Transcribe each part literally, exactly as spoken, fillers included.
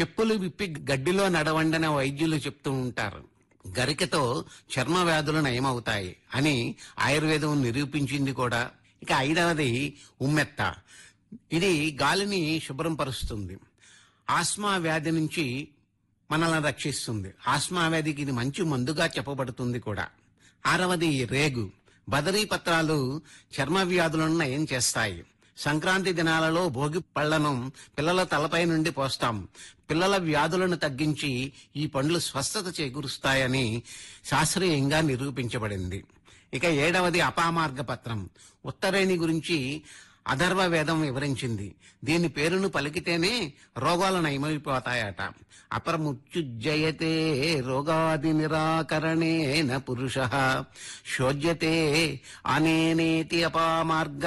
చెప్పులు విప్పి గడ్డిలో నడవండని వైద్యులు చెప్తూ ఉంటారు. గరికతో చర్మ వ్యాధులు నయమవుతాయి అని ఆయుర్వేదం నిరూపించింది కూడా. ఇక ఐదవది ఉమ్మెత్త. ఇది గాలిని శుభ్రం పరుస్తుంది. ఆస్మా వ్యాధి నుంచి మనల్ని రక్షిస్తుంది. ఆస్మా వ్యాధికి ఇది మంచి మందుగా చెప్పబడుతుంది కూడా. ఆరవది రేగు. బదరీ పత్రాలు చర్మ వ్యాధులను నయం చేస్తాయి. సంక్రాంతి దినాలలో భోగి పళ్లను పిల్లల తలపై నుండి పోస్తాం. పిల్లల వ్యాధులను తగ్గించి ఈ పండ్లు స్వస్థత చేకూరుస్తాయని శాస్త్రీయంగా నిరూపించబడింది. ఇక ఏడవది అపామార్గ పత్రం. ఉత్తరేణి గురించి అథర్వ వేదం వివరించింది. దీని పేరును పలికితేనే రోగాలు నయమైపోతాయట. అపరముచ్యుజ్జయతే రోగాది నిరాకరణేన పురుష శోజ్యతే అనేనేతి అపామార్గ.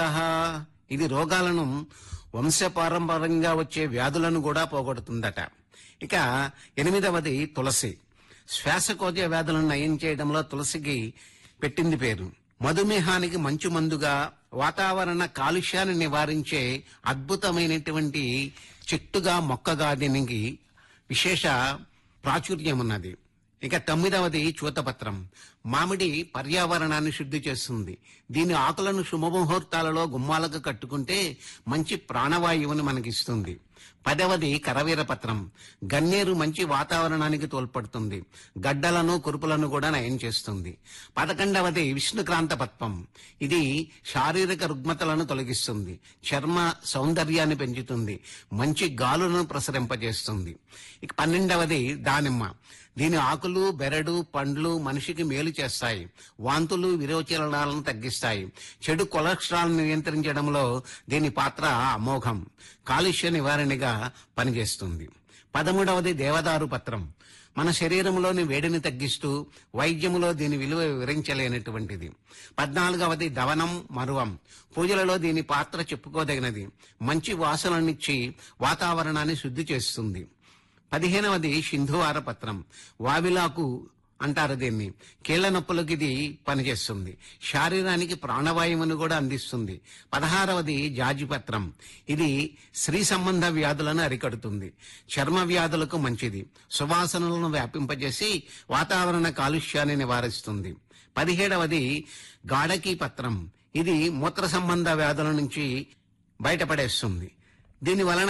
ఇది రోగాలను వంశపారంపర్యంగా వచ్చే వ్యాధులను కూడా పోగొడుతుందట. ఇక ఎనిమిదవది తులసి. శ్వాసకోశ వ్యాధులను నయం చేయడంలో తులసికి పెట్టింది పేరు. మధుమేహానికి మంచు మందుగా, వాతావరణ కాలుష్యాన్ని నివారించే అద్భుతమైనటువంటి చెట్టుగా, మొక్కగా దీనికి విశేష ప్రాచుర్యం ఉన్నది. ఇక తొమ్మిదవది చూతపత్రం. మామిడి పర్యావరణాన్ని శుద్ధి చేస్తుంది. దీని ఆకులను శుభముహూర్తాలలో గుమ్మాలకు కట్టుకుంటే మంచి ప్రాణవాయువుని మనకిస్తుంది. పదవది కరవీరపత్రం. గన్నేరు మంచి వాతావరణానికి తోడ్పడుతుంది. గడ్డలను, కురుపులను కూడా నయం చేస్తుంది. పదకొండవది విష్ణుక్రాంత పత్వం. ఇది శారీరక రుగ్మతలను తొలగిస్తుంది. చర్మ సౌందర్యాన్ని పెంచుతుంది. మంచి గాలులను ప్రసరింపజేస్తుంది. ఇక పన్నెండవది దానిమ్మ. దీని ఆకులు, బెరడు, పండ్లు మనిషికి మేలు చేస్తాయి. వాంతులు, విరోచనాలను తగ్గిస్తాయి. చెడు కొలెస్ట్రాల్ నియంత్రించడంలో దీని పాత్ర అమోఘం. కాలుష్య నివారణగా పనిచేస్తుంది. పదమూడవది దేవదారు పత్రం. మన శరీరంలోని వేడిని తగ్గిస్తూ వైద్యములో దీని విలువ వివరించలేనటువంటిది. పద్నాలుగవది దవనం, మరువం. పూజలలో దీని పాత్ర చెప్పుకోదగినది. మంచి వాసననిచ్చి వాతావరణాన్ని శుద్ధి చేస్తుంది. పదిహేనవది సింధువార పత్రం. వావిలాకు అంటారు దీన్ని. కీళ్ల నొప్పులకు ఇది పనిచేస్తుంది. శారీరానికి ప్రాణవాయువును కూడా అందిస్తుంది. పదహారవది జాజిపత్రం. ఇది స్త్రీ సంబంధ వ్యాధులను అరికడుతుంది. చర్మ వ్యాధులకు మంచిది. సువాసనలను వ్యాపింపజేసి వాతావరణ కాలుష్యాన్ని నివారిస్తుంది. పదిహేడవది గాఢకీ పత్రం. ఇది మూత్ర సంబంధ వ్యాధుల నుంచి బయటపడేస్తుంది. దీని వలన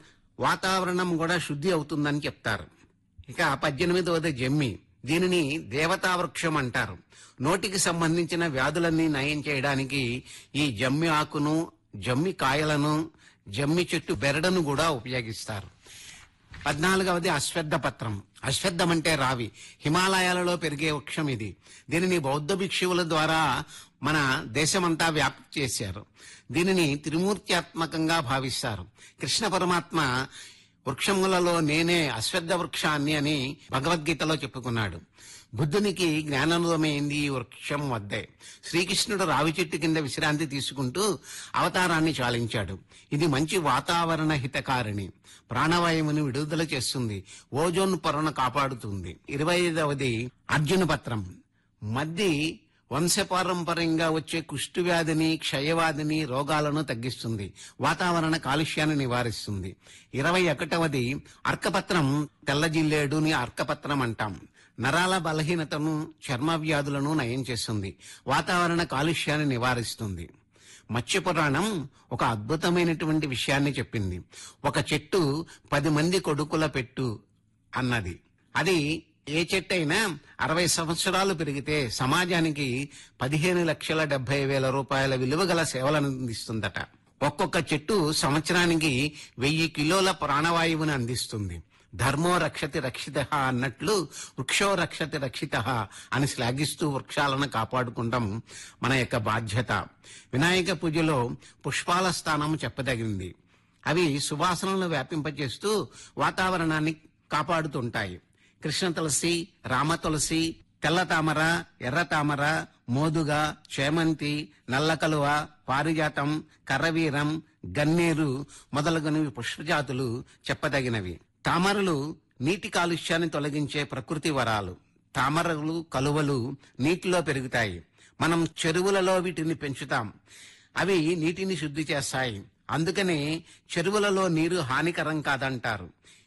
వాతావరణం కూడా శుద్ధి అవుతుందని చెప్తారు. ఇక పద్దెనిమిదవది జమ్మి. దీనిని దేవతా వృక్షం అంటారు. నోటికి సంబంధించిన వ్యాధులన్నీ నయం చేయడానికి ఈ జమ్మి ఆకును, జమ్మి కాయలను, జమ్మి చెట్టు బెరడును కూడా ఉపయోగిస్తారు. పద్నాలుగవది అశ్వత్థ పత్రం. అశ్వత్థం అంటే రావి. హిమాలయాలలో పెరిగే వృక్షం ఇది. దీనిని బౌద్ధ భిక్షువుల ద్వారా మన దేశమంతా వ్యాప్తి చేశారు. దీనిని త్రిమూర్త్యాత్మకంగా భావిస్తారు. కృష్ణ పరమాత్మ వృక్షములలో నేనే అశ్వత్థ వృక్షాన్ని అని భగవద్గీతలో చెప్పుకున్నాడు. బుద్ధునికి జ్ఞానోదయమైంది ఈ వృక్షం వద్దే. శ్రీకృష్ణుడు రావి చెట్టు కింద విశ్రాంతి తీసుకుంటూ అవతారాన్ని చాలించాడు. ఇది మంచి వాతావరణ హితకారిణి. ప్రాణవాయువుని విడుదల చేస్తుంది. ఓజోన్ పొరను కాపాడుతుంది. ఇరవై ఐదవది అర్జున పత్రం. మద్ది వంశపారంపర్యంగా వచ్చే కుష్టు వ్యాధిని, క్షయవ్యాధిని, రోగాలను తగ్గిస్తుంది. వాతావరణ కాలుష్యాన్ని నివారిస్తుంది. ఇరవై ఒకటవది అర్కపత్రం. తెల్ల జిల్లేడుని అర్కపత్రం అంటాం. నరాల బలహీనతను, చర్మ వ్యాధులను నయం చేస్తుంది. వాతావరణ కాలుష్యాన్ని నివారిస్తుంది. మత్స్య పురాణం ఒక అద్భుతమైనటువంటి విషయాన్ని చెప్పింది. ఒక చెట్టు పది మంది కొడుకుల పెట్టు అన్నది. అది ఏ చెట్టు అయినా అరవై సంవత్సరాలు పెరిగితే సమాజానికి పదిహేను లక్షల డెబ్బై వేల రూపాయల విలువ గల సేవలను అందిస్తుందట. ఒక్కొక్క చెట్టు సంవత్సరానికి వెయ్యి కిలోల ప్రాణవాయువుని అందిస్తుంది. ధర్మో రక్షతి రక్షిత అన్నట్లు వృక్షో రక్షతి రక్షిత అని శ్లాఘిస్తూ వృక్షాలను కాపాడుకుంటాం మన యొక్క బాధ్యత. వినాయక పూజలో పుష్పాల స్థానం చెప్పదగింది. అవి సువాసనలను వ్యాపింపజేస్తూ వాతావరణాన్ని కాపాడుతుంటాయి. కృష్ణ తులసి, రామ తులసి, తెల్ల తామర, ఎర్ర తామర, మోదుగ, చేమంతి, నల్లకలువ, పారిజాతం, కర్రవీరం, గన్నేరు మొదలగునవి పుష్పజాతులు చెప్పదగినవి. తామరలు నీటి కాలుష్యాన్ని తొలగించే ప్రకృతి వరాలు. తామరలు, కలువలు నీటిలో పెరుగుతాయి. మనం చెరువులలో వీటిని పెంచుతాం. అవి నీటిని శుద్ధి చేస్తాయి. అందుకనే చెరువులలో నీరు హానికరం కాదంటారు.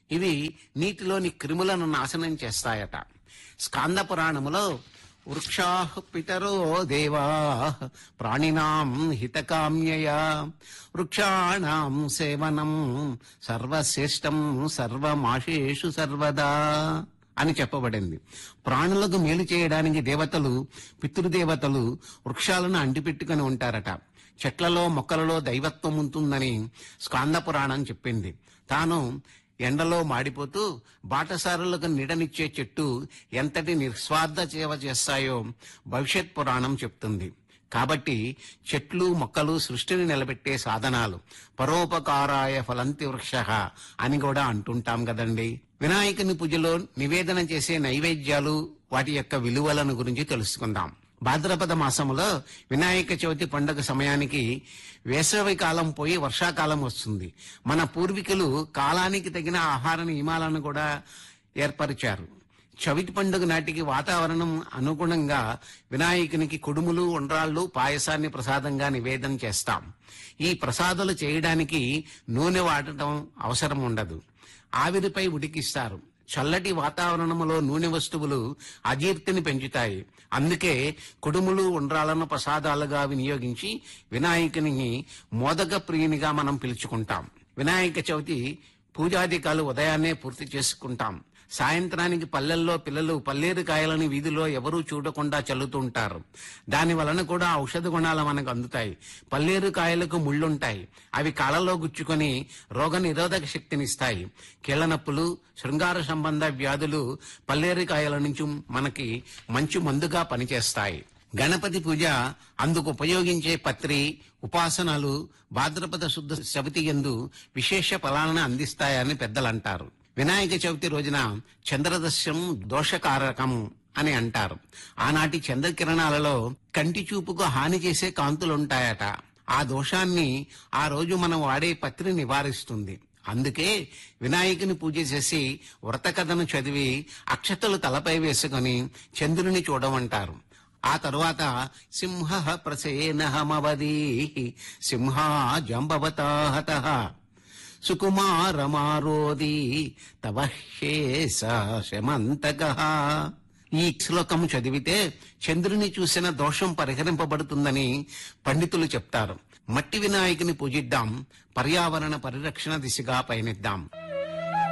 ఇవి నీటిలోని క్రిములను నాశనం చేస్తాయట. స్కాంద పురాణములో వృక్షా పితరో దేవా ప్రాణినాం హితకామ్యయ వృక్షాణం సేవనం సర్వశ్రేష్టం సర్వమాషేషు సర్వదా అని చెప్పబడింది. ప్రాణులకు మేలు చేయడానికి దేవతలు, పితృదేవతలు వృక్షాలను అంటిపెట్టుకుని ఉంటారట. చెట్లలో మొక్కలలో దైవత్వం ఉంటుందని స్కాంద పురాణం చెప్పింది. తాను ఎండలో మాడిపోతూ బాటసారులకు నీడనిచ్చే చెట్టు ఎంతటి నిస్వార్థ సేవ చేస్తాయో భవిష్యత్ పురాణం చెప్తుంది. కాబట్టి చెట్లు మొక్కలు సృష్టిని నిలబెట్టే సాధనాలు. పరోపకారాయ ఫలంతి వృక్ష అని కూడా అంటుంటాం కదండి. వినాయకుని పూజలో నివేదన చేసే నైవేద్యాలు, వాటి యొక్క విలువలను గురించి తెలుసుకుందాం. భాద్రపద మాసములో వినాయక చవితి పండుగ సమయానికి వేసవి కాలం పోయి వర్షాకాలం వస్తుంది. మన పూర్వీకులు కాలానికి తగిన ఆహార నియమాలను కూడా ఏర్పరిచారు. చవితి పండుగ నాటికి వాతావరణం అనుగుణంగా వినాయకునికి కుడుములు, ఉండ్రాళ్ళు, పాయసాన్ని ప్రసాదంగా నివేదన చేస్తాం. ఈ ప్రసాదాలు చేయడానికి నూనె వాడటం అవసరం ఉండదు. ఆవిరిపై ఉడికిస్తారు. చల్లటి వాతావరణంలో నూనె వస్తువులు అజీర్తిని పెంచుతాయి. అందుకే కుడుములు, ఉండ్రాలను ప్రసాదాలుగా వినియోగించి వినాయకుని మోదక ప్రియునిగా మనం పిలుచుకుంటాం. వినాయక చవితి పూజాధికాలు ఉదయాన్నే పూర్తి చేసుకుంటాం. సాయంత్రానికి పల్లెల్లో పిల్లలు పల్లేరు కాయలని వీధిలో ఎవరూ చూడకుండా చల్లుతుంటారు. దాని వలన కూడా ఔషధ గుణాలు మనకు అందుతాయి. పల్లేరు కాయలకు ముళ్ళుంటాయి. అవి కాళ్ళలో గుచ్చుకొని రోగ నిరోధక శక్తినిస్తాయి. కీళ్ల నొప్పులు, శృంగార సంబంధ వ్యాధులు పల్లేరు కాయల నుంచి మనకి మంచి మందుగా పనిచేస్తాయి. గణపతి పూజ, అందుకు ఉపయోగించే పత్రి, ఉపాసనలు భాద్రపద శుద్ధ చవితి యందు విశేష ఫలాలను అందిస్తాయని పెద్దలంటారు. వినాయక చవితి రోజున చంద్రదర్శనం దోషకారకం అని అంటారు. ఆనాటి చంద్రకిరణాలలో కంటి చూపుకు హాని చేసే కాంతులుంటాయట. ఆ దోషాన్ని ఆ రోజు మనం వాడే పత్రి నివారిస్తుంది. అందుకే వినాయకుని పూజ చేసి వ్రత కథను చదివి అక్షతలు తలపై వేసుకొని చంద్రుని చూడమంటారు. ఆ తరువాత సింహ ప్రసేనహమవదీ సింహా జంబవతాహత సుకుమారమారోదీ తవ శమంతకః. ఈ శ్లోకం చదివితే చంద్రుని చూసిన దోషం పరిహరింపబడుతుందని పండితులు చెప్తారు. మట్టి వినాయకుని పూజిద్దాం, పర్యావరణ పరిరక్షణ దిశగా పయనిద్దాం.